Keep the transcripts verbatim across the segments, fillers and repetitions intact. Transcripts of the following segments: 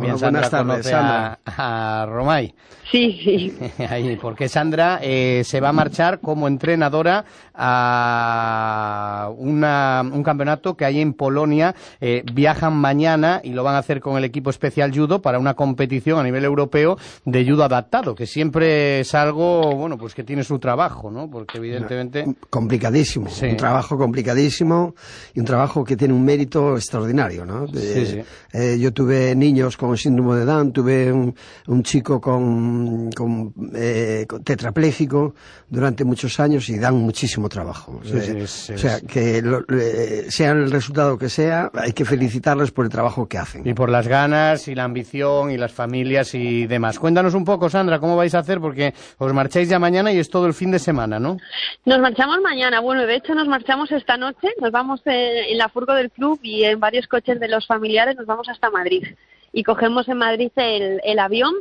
también Sandra tardes, conoce Sandra. a, a Romay. Sí, sí. Ahí, porque Sandra eh, se va a marchar como entrenadora a una, un campeonato que hay en Polonia. Eh, viajan mañana y lo van a hacer con el equipo especial judo para una competición a nivel europeo de judo adaptado, que siempre es algo, bueno, pues que tiene su trabajo, ¿no? Porque evidentemente... Complicadísimo, sí. Un trabajo complicadísimo y un trabajo que tiene un mérito extraordinario, ¿no? Sí, eh, sí. Eh, yo tuve niños con síndrome de Down, tuve un, un chico con, con, eh, con tetrapléjico durante muchos años y dan muchísimo trabajo. Sí, eh, sí, sí, o sea, sí. que lo, eh, sea el resultado que sea, hay que felicitarles por el trabajo que hacen. Y por las ganas y la ambición y las familias y demás. Cuéntanos un poco, Sandra, cómo vais a hacer, porque os marcháis ya mañana y es todo el fin de semana, ¿no? Nos marchamos mañana. Bueno, de hecho nos marchamos esta noche. Nos vamos eh, en la furgo del club y en varios coches de los familiares nos vamos hasta Madrid. Y cogemos en Madrid el, el avión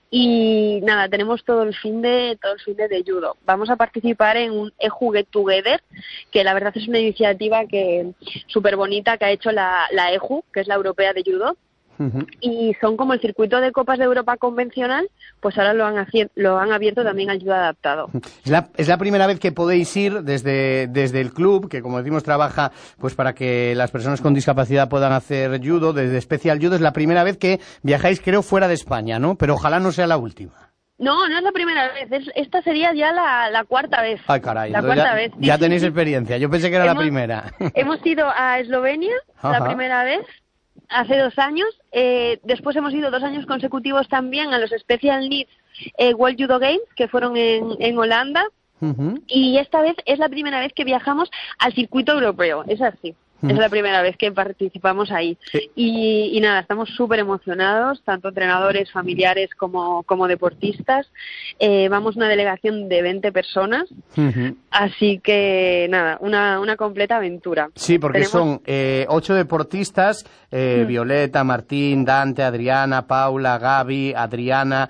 y nada, tenemos todo el fin de todo el fin de, de judo. Vamos a participar en un E-Ju Get Together, que la verdad es una iniciativa que súper bonita que ha hecho la, la E-Ju, que es la europea de judo. Uh-huh. Y son como el circuito de Copas de Europa convencional, pues ahora lo han, haci- lo han abierto también al judo adaptado. Es la, es la primera vez que podéis ir desde, desde el club, que como decimos trabaja pues para que las personas con discapacidad puedan hacer judo, desde Special Judo, es la primera vez que viajáis, creo, fuera de España, ¿no? Pero ojalá no sea la última. No, no es la primera vez, es, esta sería ya la, la cuarta vez. Ay, caray, la cuarta ya, vez. Sí, ya sí, tenéis sí. experiencia, yo pensé que era hemos, la primera. Hemos ido a Eslovenia Ajá. la primera vez, hace dos años, eh, después hemos ido dos años consecutivos también a los Special Needs eh, World Judo Games, que fueron en, en Holanda, uh-huh. Y esta vez es la primera vez que viajamos al circuito europeo, es así. Es la primera vez que participamos ahí. Sí. Y, y nada, estamos súper emocionados, tanto entrenadores, familiares como, como deportistas. Eh, vamos una delegación de veinte personas, uh-huh. Así que nada, una, una completa aventura. Sí, porque Tenemos... son eh, ocho deportistas, eh, uh-huh. Violeta, Martín, Dante, Adriana, Paula, Gaby, Adriana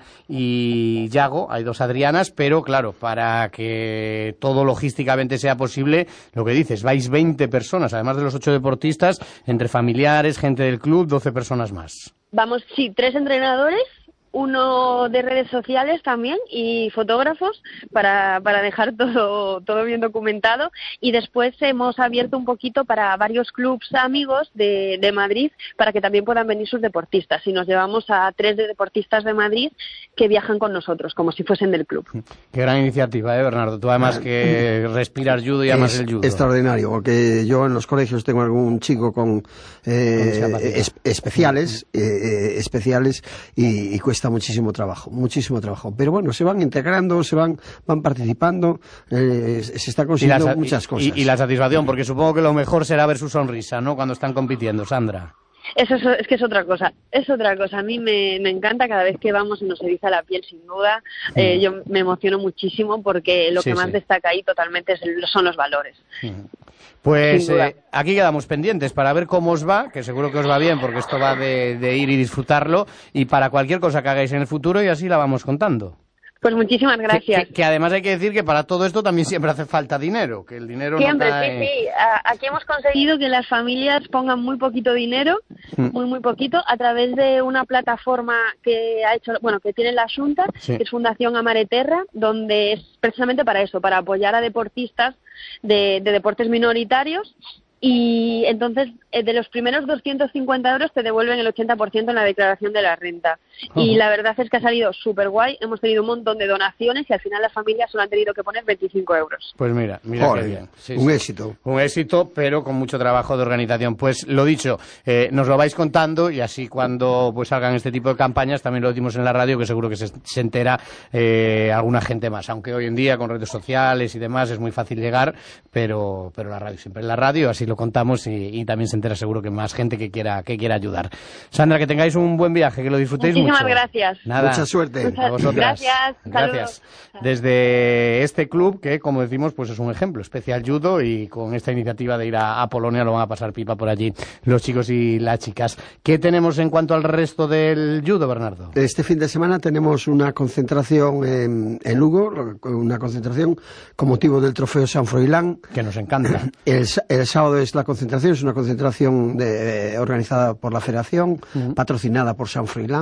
y Yago. Hay dos Adrianas, pero claro, para que todo logísticamente sea posible, lo que dices, vais veinte personas, además de los ocho deportistas, entre familiares, gente del club, doce personas más. Vamos, sí, tres entrenadores, uno de redes sociales también y fotógrafos para, para dejar todo, todo bien documentado, y después hemos abierto un poquito para varios clubs amigos de, de Madrid para que también puedan venir sus deportistas, y nos llevamos a tres de deportistas de Madrid que viajan con nosotros como si fuesen del club. Qué gran iniciativa, ¿eh, Bernardo? Tú además que respiras judo y amas el judo. Extraordinario, porque yo en los colegios tengo algún chico con, eh, con es, especiales, eh, especiales y, y cuesta muchísimo trabajo, muchísimo trabajo. Pero bueno, se van integrando, se van van participando, eh, se está consiguiendo la, muchas cosas. Y, y la satisfacción, porque supongo que lo mejor será ver su sonrisa, ¿no?, cuando están compitiendo, Sandra. Eso es, es que es otra cosa, es otra cosa. A mí me, me encanta cada vez que vamos y nos eriza la piel, sin duda. Mm. Eh, yo me emociono muchísimo porque lo sí, que más sí. destaca ahí totalmente es el, son los valores. Mm. Pues eh, aquí quedamos pendientes para ver cómo os va, que seguro que os va bien, porque esto va de, de ir y disfrutarlo, y para cualquier cosa que hagáis en el futuro, y así la vamos contando. Pues muchísimas gracias. Que, que, que además hay que decir que para todo esto también siempre hace falta dinero, que el dinero siempre, no cae... sí, sí. Aquí hemos conseguido que las familias pongan muy poquito dinero, mm. muy, muy poquito, a través de una plataforma que ha hecho, bueno, que tiene la Xunta, sí. que es Fundación Amareterra, donde es precisamente para eso, para apoyar a deportistas de, de deportes minoritarios. Y entonces, de los primeros doscientos cincuenta euros te devuelven el ochenta por ciento en la declaración de la renta. Uh-huh. Y la verdad es que ha salido súper guay. Hemos tenido un montón de donaciones y al final las familias solo han tenido que poner veinticinco euros. Pues mira, mira Joder, qué bien. Sí, un sí. éxito. Un éxito, pero con mucho trabajo de organización. Pues lo dicho, eh, nos lo vais contando, y así cuando pues salgan este tipo de campañas también lo decimos en la radio, que seguro que se, se entera eh, alguna gente más. Aunque hoy en día con redes sociales y demás es muy fácil llegar, pero, pero la radio siempre es la radio, así lo contamos, y, y también se entera seguro que más gente que quiera que quiera ayudar. Sandra, que tengáis un buen viaje, que lo disfrutéis Muchísimas mucho. gracias. Nada, mucha suerte. Muchas, a vosotras. Gracias. Gracias. Saludos. Desde este club, que como decimos, pues es un ejemplo, Special Judo, y con esta iniciativa de ir a, a Polonia lo van a pasar pipa por allí los chicos y las chicas. ¿Qué tenemos en cuanto al resto del judo, Bernardo? Este fin de semana tenemos una concentración en, en Lugo, una concentración con motivo del trofeo San Froilán. Que nos encanta. El, el sábado es la concentración, es una concentración de, organizada por la Federación, uh-huh. patrocinada por San Froilán.